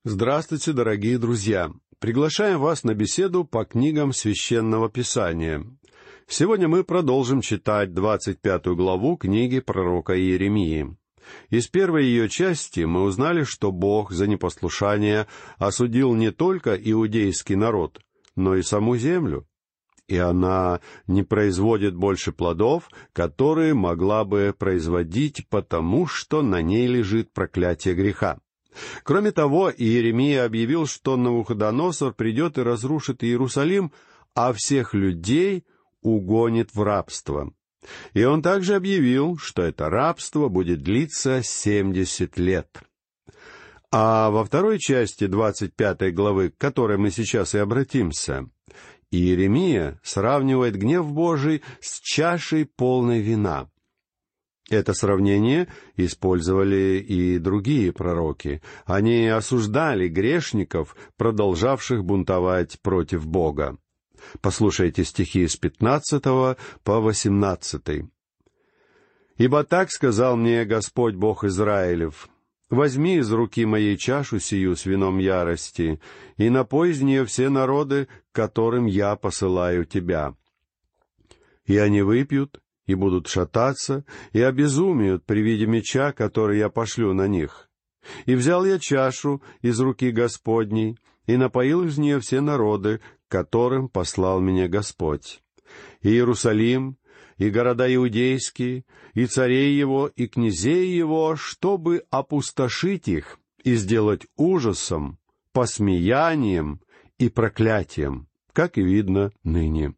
Здравствуйте, дорогие друзья! Приглашаем вас на беседу по книгам Священного Писания. Сегодня мы продолжим читать 25 главу книги пророка Иеремии. Из первой ее части мы узнали, что Бог за непослушание осудил не только иудейский народ, но и саму землю. И она не производит больше плодов, которые могла бы производить, потому что на ней лежит проклятие греха. Кроме того, Иеремия объявил, что Навуходоносор придет и разрушит Иерусалим, а всех людей угонит в рабство. И он также объявил, что это рабство будет длиться 70 лет. А во второй части 25 главы, к которой мы сейчас и обратимся, Иеремия сравнивает гнев Божий с чашей полной вина. Это сравнение использовали и другие пророки. Они осуждали грешников, продолжавших бунтовать против Бога. Послушайте стихи с 15 по 18. «Ибо так сказал мне Господь Бог Израилев: возьми из руки моей чашу сию с вином ярости, и напой из нее все народы, к которым я посылаю тебя. И они выпьют, и будут шататься, и обезумеют при виде меча, который я пошлю на них. И взял я чашу из руки Господней, и напоил из нее все народы, к которым послал меня Господь. И Иерусалим, и города иудейские, и царей его, и князей его, чтобы опустошить их и сделать ужасом, посмеянием и проклятием, как и видно ныне».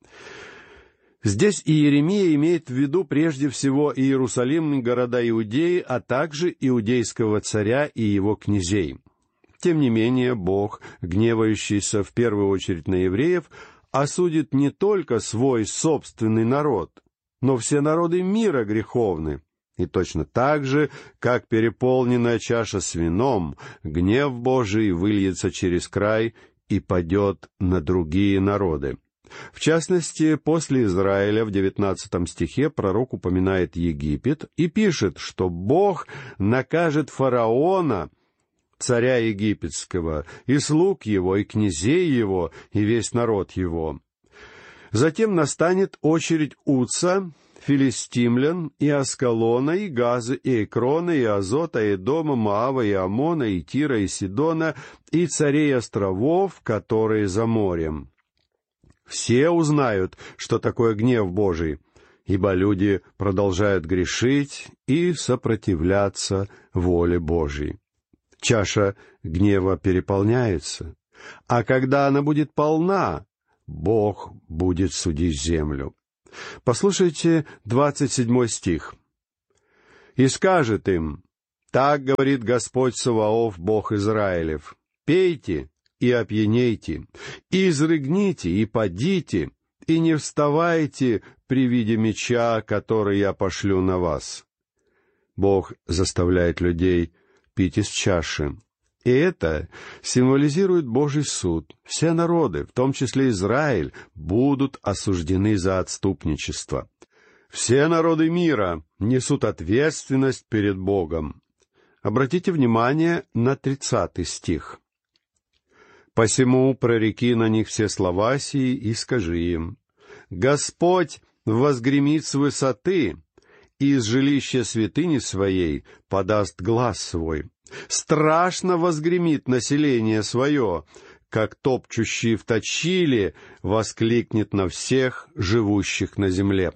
Здесь Иеремия имеет в виду прежде всего Иерусалим и города Иудеи, а также иудейского царя и его князей. Тем не менее, Бог, гневающийся в первую очередь на евреев, осудит не только свой собственный народ, но все народы мира греховны. И точно так же, как переполненная чаша с вином, гнев Божий выльется через край и падет на другие народы. В частности, после Израиля в 19 стихе пророк упоминает Египет и пишет, что Бог накажет фараона, царя египетского, и слуг его, и князей его, и весь народ его. Затем настанет очередь Уца, филистимлян, и Аскалона, и Газы, и Экрона, и Азота, и Эдома, Моава, и Амона, и Тира, и Сидона, и царей островов, которые за морем. Все узнают, что такое гнев Божий, ибо люди продолжают грешить и сопротивляться воле Божьей. Чаша гнева переполняется, а когда она будет полна, Бог будет судить землю. Послушайте 27 стих. «И скажет им: так говорит Господь Саваоф, Бог Израилев: пейте и опьянейте, и изрыгните, и падите, и не вставайте при виде меча, который я пошлю на вас». Бог заставляет людей пить из чаши. И это символизирует Божий суд. Все народы, в том числе Израиль, будут осуждены за отступничество. Все народы мира несут ответственность перед Богом. Обратите внимание на 30 стих. «Посему прореки на них все слова сии и скажи им: Господь возгремит с высоты, и из жилища святыни своей подаст глас свой. Страшно возгремит население свое, как топчущий в точиле воскликнет на всех живущих на земле».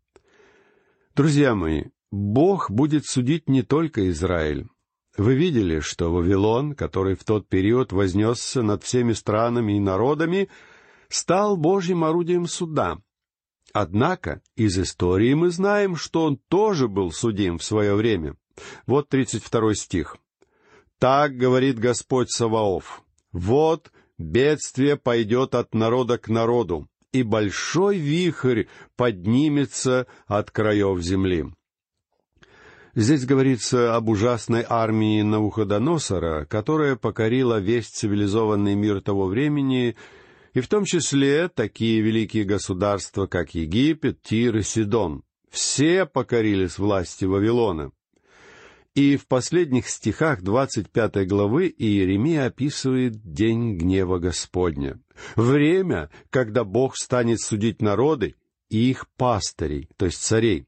Друзья мои, Бог будет судить не только Израиль. Вы видели, что Вавилон, который в тот период вознесся над всеми странами и народами, стал Божьим орудием суда. Однако из истории мы знаем, что он тоже был судим в свое время. Вот 32 стих. «Так говорит Господь Саваоф: вот бедствие пойдет от народа к народу, и большой вихрь поднимется от краев земли». Здесь говорится об ужасной армии Навуходоносора, которая покорила весь цивилизованный мир того времени, и в том числе такие великие государства, как Египет, Тир и Сидон. Все покорились власти Вавилона. И в последних стихах 25 главы Иеремия описывает день гнева Господня, время, когда Бог станет судить народы и их пастырей, то есть царей.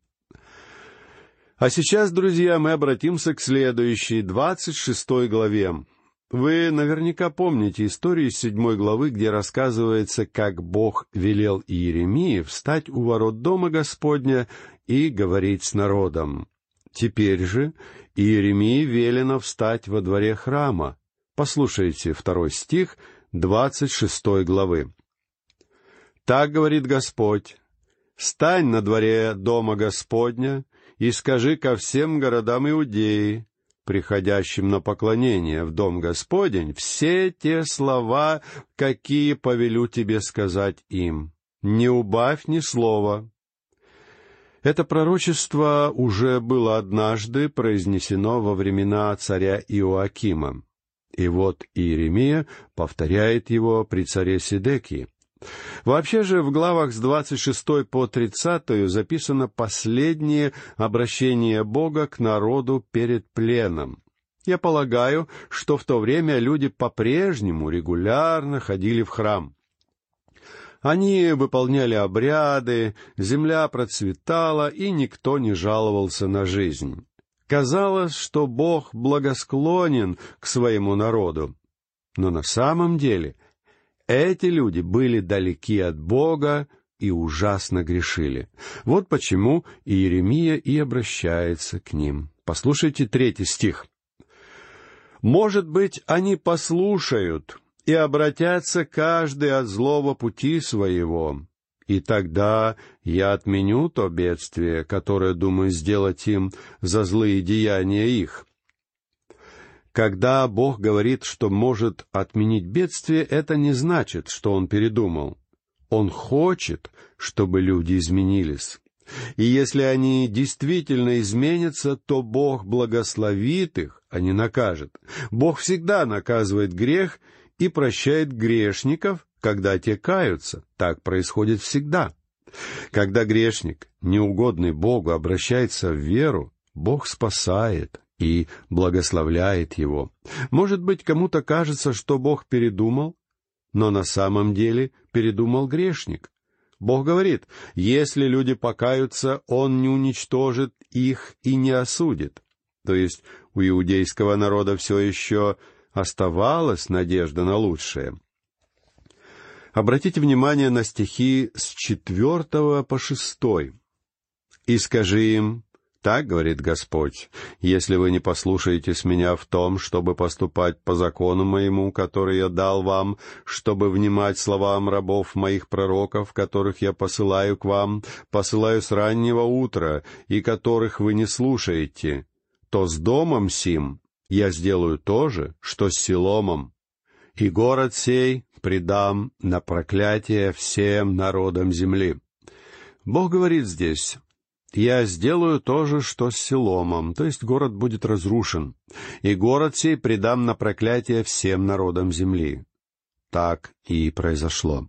А сейчас, друзья, мы обратимся к следующей, 26 главе. Вы наверняка помните историю из 7 главы, где рассказывается, как Бог велел Иеремии встать у ворот дома Господня и говорить с народом. Теперь же Иеремии велено встать во дворе храма. Послушайте 2 стих 26 главы. «Так говорит Господь: стань на дворе дома Господня и скажи ко всем городам Иудеи, приходящим на поклонение в дом Господень, все те слова, какие повелю тебе сказать им. Не убавь ни слова». Это пророчество уже было однажды произнесено во времена царя Иоакима. И вот Иеремия повторяет его при царе Седекии. Вообще же в главах с 26 по 30 записано последнее обращение Бога к народу перед пленом. Я полагаю, что в то время люди по-прежнему регулярно ходили в храм. Они выполняли обряды, земля процветала, и никто не жаловался на жизнь. Казалось, что Бог благосклонен к своему народу. Но на самом деле эти люди были далеки от Бога и ужасно грешили. Вот почему Иеремия и обращается к ним. Послушайте 3 стих. «Может быть, они послушают и обратятся каждый от злого пути своего, и тогда я отменю то бедствие, которое думаю сделать им за злые деяния их». Когда Бог говорит, что может отменить бедствие, это не значит, что Он передумал. Он хочет, чтобы люди изменились. И если они действительно изменятся, то Бог благословит их, а не накажет. Бог всегда наказывает грех и прощает грешников, когда те каются. Так происходит всегда. Когда грешник, неугодный Богу, обращается в веру, Бог спасает и благословляет его. Может быть, кому-то кажется, что Бог передумал, но на самом деле передумал грешник. Бог говорит, если люди покаются, Он не уничтожит их и не осудит. То есть у иудейского народа все еще оставалась надежда на лучшее. Обратите внимание на стихи с 4 по 6. «И скажи им, так говорит Господь, если вы не послушаетесь меня в том, чтобы поступать по закону моему, который я дал вам, чтобы внимать словам рабов моих пророков, которых я посылаю к вам, посылаю с раннего утра, и которых вы не слушаете, то с домом сим я сделаю то же, что с Силомом, и город сей предам на проклятие всем народам земли». Бог говорит здесь, «Я сделаю то же, что с Силомом», то есть город будет разрушен, «и город сей предам на проклятие всем народам земли». Так и произошло.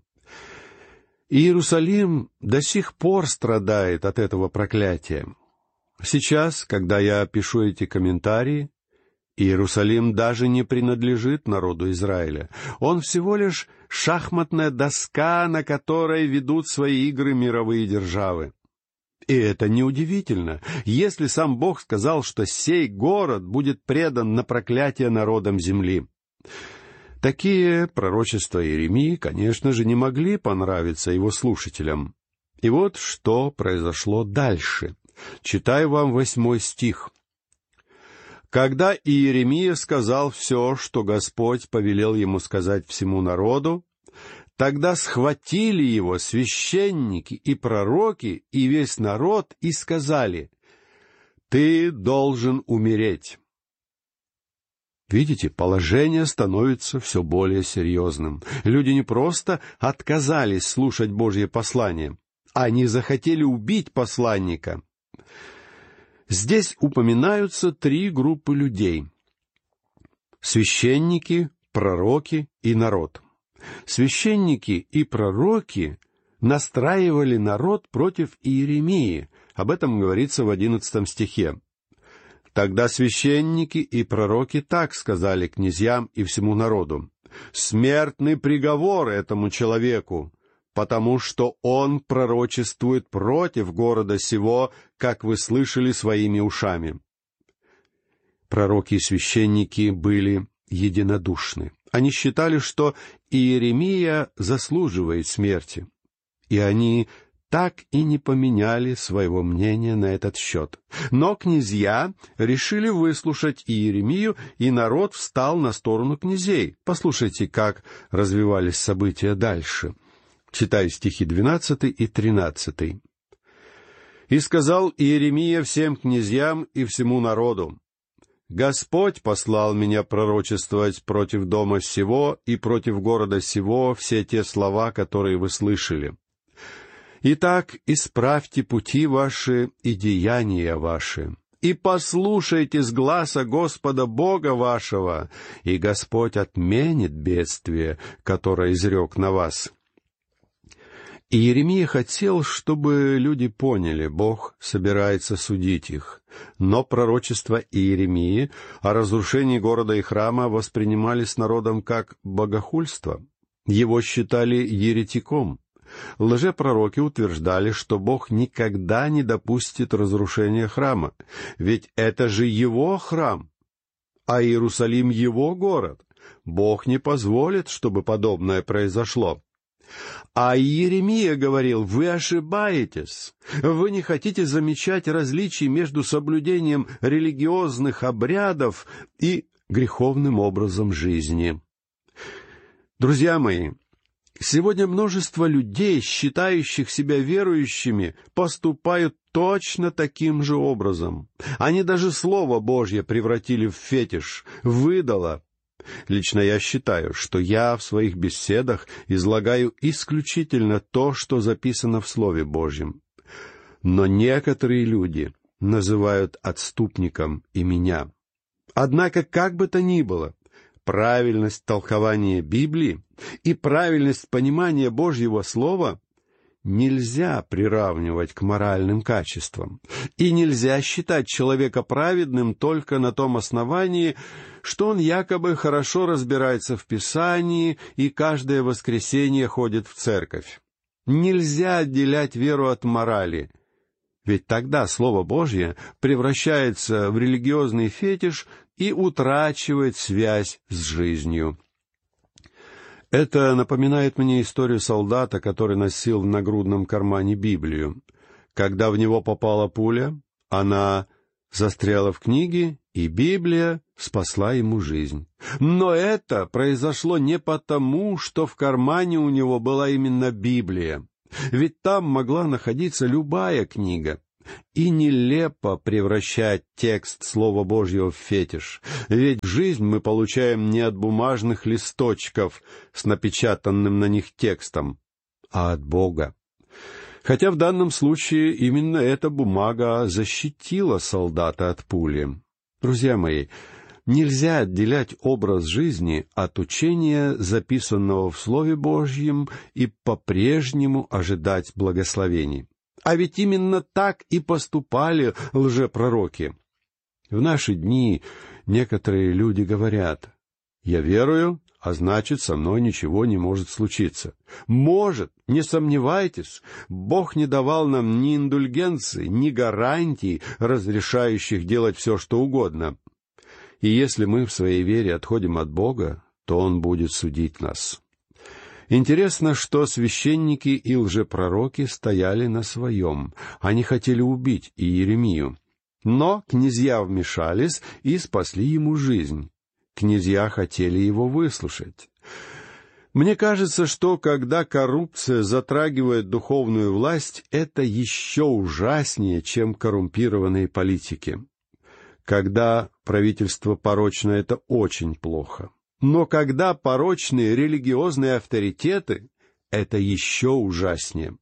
Иерусалим до сих пор страдает от этого проклятия. Сейчас, когда я пишу эти комментарии, Иерусалим даже не принадлежит народу Израиля. Он всего лишь шахматная доска, на которой ведут свои игры мировые державы. И это неудивительно, если сам Бог сказал, что сей город будет предан на проклятие народам земли. Такие пророчества Иеремии, конечно же, не могли понравиться его слушателям. И вот что произошло дальше. Читаю вам 8 стих. «Когда Иеремия сказал все, что Господь повелел ему сказать всему народу, тогда схватили его священники и пророки и весь народ и сказали: «Ты должен умереть». Видите, положение становится все более серьезным. Люди не просто отказались слушать Божье послание, они захотели убить посланника. Здесь упоминаются 3 группы людей: священники, пророки и народ. Священники и пророки настраивали народ против Иеремии. Об этом говорится в 11 стихе. Тогда священники и пророки так сказали князьям и всему народу: «Смертный приговор этому человеку, потому что он пророчествует против города сего, как вы слышали своими ушами». Пророки и священники были единодушны. Они считали, что Иеремия заслуживает смерти, и они так и не поменяли своего мнения на этот счет. Но князья решили выслушать Иеремию, и народ встал на сторону князей. Послушайте, как развивались события дальше. Читаю стихи 12 и 13. «И сказал Иеремия всем князьям и всему народу: Господь послал меня пророчествовать против дома сего и против города сего все те слова, которые вы слышали. Итак, исправьте пути ваши и деяния ваши, и послушайте с гласа Господа Бога вашего, и Господь отменит бедствие, которое изрек на вас». И Иеремия хотел, чтобы люди поняли, Бог собирается судить их. Но пророчества Иеремии о разрушении города и храма воспринимались народом как богохульство. Его считали еретиком. Лжепророки утверждали, что Бог никогда не допустит разрушения храма, ведь это же Его храм, а Иерусалим — Его город. Бог не позволит, чтобы подобное произошло. А Иеремия говорил: «Вы ошибаетесь. Вы не хотите замечать различий между соблюдением религиозных обрядов и греховным образом жизни». Друзья мои, сегодня множество людей, считающих себя верующими, поступают точно таким же образом. Они даже Слово Божье превратили в фетиш, в идола. Лично я считаю, что я в своих беседах излагаю исключительно то, что записано в Слове Божьем. Но некоторые люди называют отступником и меня. Однако, как бы то ни было, правильность толкования Библии и правильность понимания Божьего Слова нельзя приравнивать к моральным качествам. И нельзя считать человека праведным только на том основании, что он якобы хорошо разбирается в Писании и каждое воскресенье ходит в церковь. Нельзя отделять веру от морали, ведь тогда Слово Божье превращается в религиозный фетиш и утрачивает связь с жизнью. Это напоминает мне историю солдата, который носил в нагрудном кармане Библию. Когда в него попала пуля, она застряла в книге, и Библия спасла ему жизнь. Но это произошло не потому, что в кармане у него была именно Библия. Ведь там могла находиться любая книга. И нелепо превращать текст Слова Божьего в фетиш, ведь жизнь мы получаем не от бумажных листочков с напечатанным на них текстом, а от Бога. Хотя в данном случае именно эта бумага защитила солдата от пули. Друзья мои, нельзя отделять образ жизни от учения, записанного в Слове Божьем, и по-прежнему ожидать благословений. А ведь именно так и поступали лжепророки. В наши дни некоторые люди говорят: «Я верую, а значит, со мной ничего не может случиться». Может, не сомневайтесь, Бог не давал нам ни индульгенций, ни гарантий, разрешающих делать все, что угодно. И если мы в своей вере отходим от Бога, то Он будет судить нас. Интересно, что священники и лжепророки стояли на своем. Они хотели убить Иеремию. Но князья вмешались и спасли ему жизнь. Князья хотели его выслушать. Мне кажется, что когда коррупция затрагивает духовную власть, это еще ужаснее, чем коррумпированные политики. Когда правительство порочно, это очень плохо. Но когда порочные религиозные авторитеты, это еще ужаснее.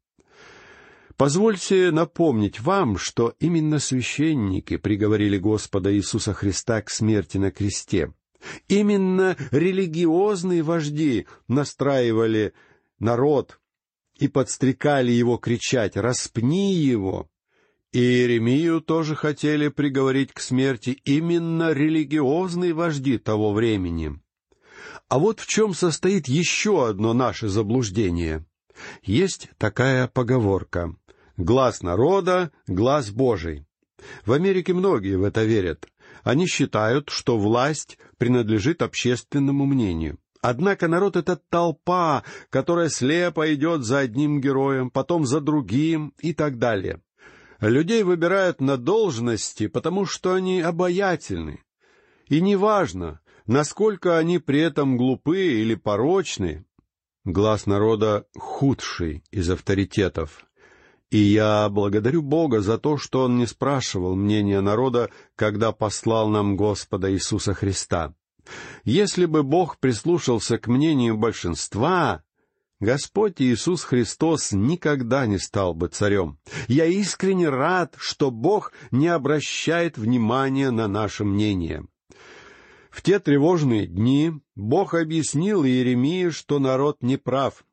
Позвольте напомнить вам, что именно священники приговорили Господа Иисуса Христа к смерти на кресте. Именно религиозные вожди настраивали народ и подстрекали его кричать: «Распни его!» И Иеремию тоже хотели приговорить к смерти именно религиозные вожди того времени. А вот в чем состоит еще одно наше заблуждение. Есть такая поговорка: «Глас народа, глас Божий». В Америке многие в это верят. Они считают, что власть принадлежит общественному мнению. Однако народ — это толпа, которая слепо идет за одним героем, потом за другим и так далее. Людей выбирают на должности, потому что они обаятельны. И неважно, насколько они при этом глупы или порочны, глас народа — худший из авторитетов. И я благодарю Бога за то, что Он не спрашивал мнения народа, когда послал нам Господа Иисуса Христа. Если бы Бог прислушался к мнению большинства, Господь Иисус Христос никогда не стал бы царем. Я искренне рад, что Бог не обращает внимания на наше мнение. В те тревожные дни Бог объяснил Иеремии, что народ не прав.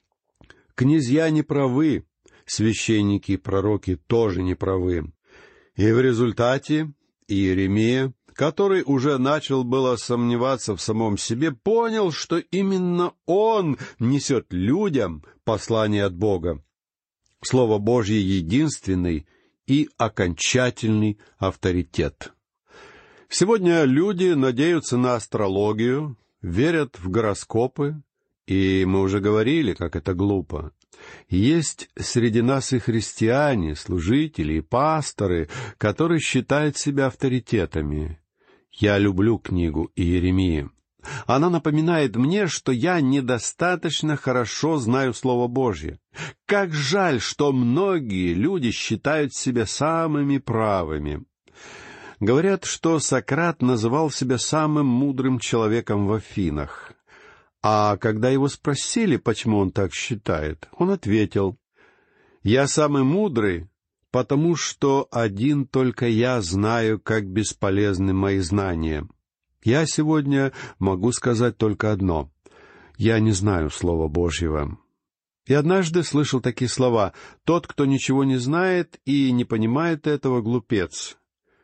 Князья не правы, священники и пророки тоже не правы. И в результате Иеремия, который уже начал было сомневаться в самом себе, понял, что именно он несет людям послание от Бога. Слово Божье — единственный и окончательный авторитет. Сегодня люди надеются на астрологию, верят в гороскопы, и мы уже говорили, как это глупо. Есть среди нас и христиане, служители и пасторы, которые считают себя авторитетами. Я люблю книгу Иеремии. Она напоминает мне, что я недостаточно хорошо знаю Слово Божье. Как жаль, что многие люди считают себя самыми правыми. Говорят, что Сократ называл себя самым мудрым человеком в Афинах. А когда его спросили, почему он так считает, он ответил: «Я самый мудрый, потому что один только я знаю, как бесполезны мои знания. Я сегодня могу сказать только одно: я не знаю Слова Божьего». И однажды слышал такие слова: «Тот, кто ничего не знает и не понимает этого, глупец».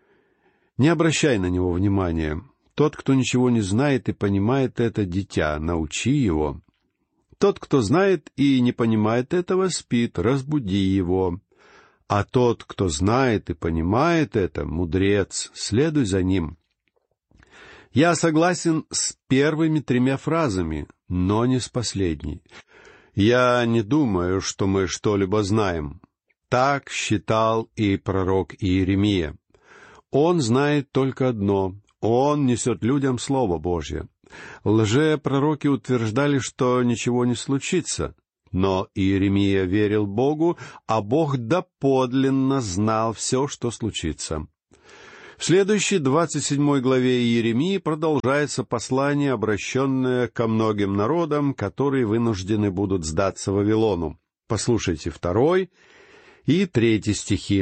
Не обращай на него внимания. Тот, кто ничего не знает и понимает это, дитя, научи его. Тот, кто знает и не понимает этого, спит, разбуди его. А тот, кто знает и понимает это, мудрец, следуй за ним. Я согласен с первыми 3 фразами, но не с последней. Я не думаю, что мы что-либо знаем. Так считал и пророк Иеремия. Он знает только одно: он несет людям Слово Божье. Лжепророки утверждали, что ничего не случится. Но Иеремия верил Богу, а Бог доподлинно знал все, что случится. В следующей 27 главе Иеремии продолжается послание, обращенное ко многим народам, которые вынуждены будут сдаться Вавилону. Послушайте 2 и 3 стихи.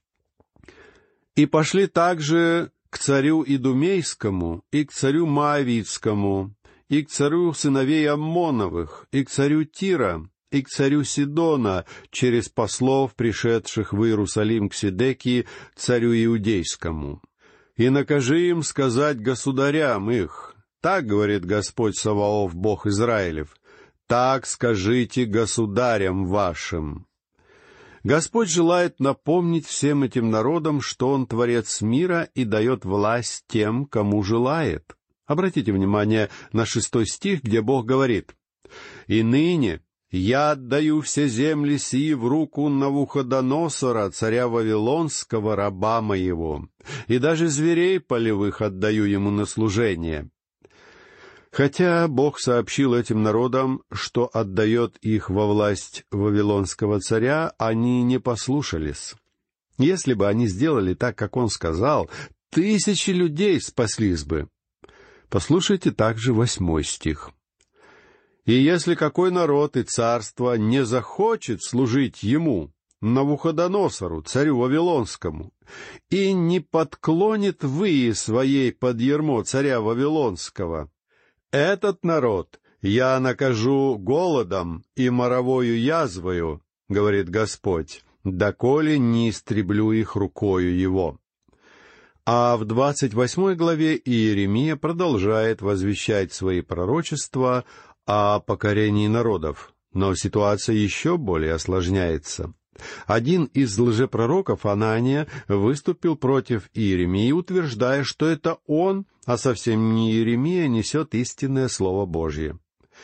«И пошли также к царю Идумейскому, и к царю Моавитскому, и к царю сыновей Аммоновых, и к царю Тира, и к царю Сидона, через послов, пришедших в Иерусалим к Седекии, царю Иудейскому. И накажи им сказать государям их: так говорит Господь Саваоф, Бог Израилев, так скажите государям вашим». Господь желает напомнить всем этим народам, что Он творец мира и дает власть тем, кому желает. Обратите внимание на 6 стих, где Бог говорит: «И ныне я отдаю все земли сии в руку Навуходоносора, царя Вавилонского, раба моего, и даже зверей полевых отдаю ему на служение». Хотя Бог сообщил этим народам, что отдает их во власть вавилонского царя, они не послушались. Если бы они сделали так, как Он сказал, 1000 людей спаслись бы. Послушайте также 8 стих. «И если какой народ и царство не захочет служить ему, Навуходоносору, царю Вавилонскому, и не подклонит вы своей под ярмо царя Вавилонского, этот народ я накажу голодом и моровою язвою, говорит Господь, доколе не истреблю их рукою его». А в 28 главе Иеремия продолжает возвещать свои пророчества о покорении народов, но ситуация еще более осложняется. Один из лжепророков, Анания, выступил против Иеремии, утверждая, что это он, а совсем не Иеремия, несет истинное Слово Божье.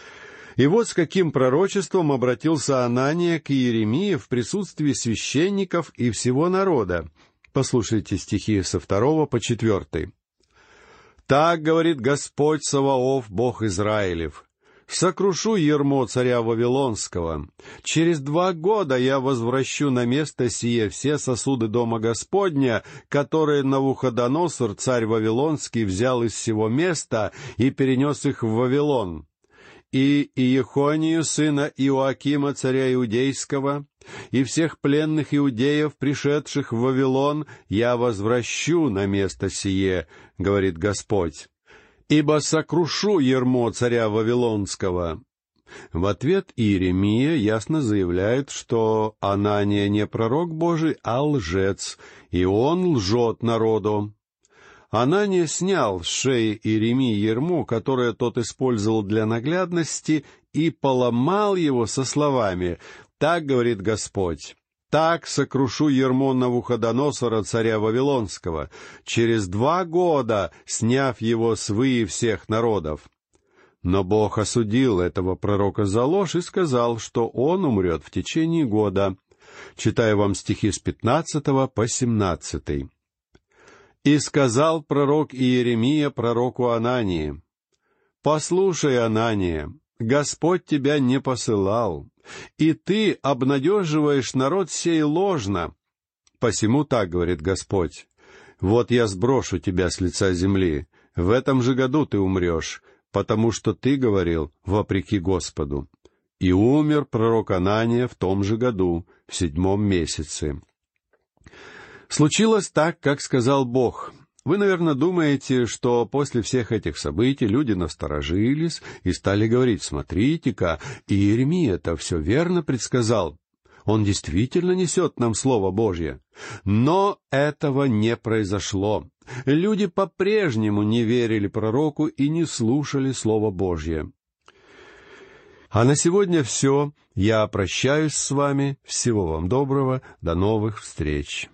И вот с каким пророчеством обратился Анания к Иеремии в присутствии священников и всего народа. Послушайте стихи со 2 по 4. «Так говорит Господь Саваоф, Бог Израилев: сокрушу ярмо царя Вавилонского. Через 2 года я возвращу на место сие все сосуды дома Господня, которые Навуходоносор, царь Вавилонский, взял из сего места и перенес их в Вавилон. И Иехонию, сына Иоакима, царя Иудейского, и всех пленных иудеев, пришедших в Вавилон, я возвращу на место сие, говорит Господь, ибо сокрушу ярмо царя Вавилонского». В ответ Иеремия ясно заявляет, что Анания не пророк Божий, а лжец, и он лжет народу. Анания снял с шеи Иеремии ярмо, которое тот использовал для наглядности, и поломал его со словами: «Так говорит Господь, так сокрушу ярмо Навуходоносора, царя Вавилонского, через 2 года, сняв его с выи всех народов». Но Бог осудил этого пророка за ложь и сказал, что он умрет в течение года. Читаю вам стихи с 15 по 17. «И сказал пророк Иеремия пророку Анании: послушай, Анания, Господь тебя не посылал, и ты обнадеживаешь народ сей ложно. Посему так говорит Господь: вот я сброшу тебя с лица земли, в этом же году ты умрешь, потому что ты говорил вопреки Господу». И умер пророк Анания в том же году, в 7 месяце. Случилось так, как сказал Бог. Вы, наверное, думаете, что после всех этих событий люди насторожились и стали говорить: смотрите-ка, Иеремия-то все верно предсказал. Он действительно несет нам Слово Божье. Но этого не произошло. Люди по-прежнему не верили пророку и не слушали Слово Божье. А на сегодня все. Я прощаюсь с вами. Всего вам доброго. До новых встреч.